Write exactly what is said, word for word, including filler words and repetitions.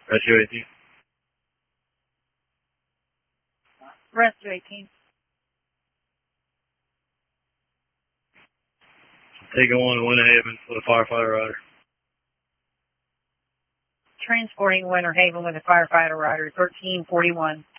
Rescue eighteen. Rescue eighteen. Taking one to Winter Haven with a firefighter rider. Transporting Winter Haven with a firefighter rider, thirteen forty-one.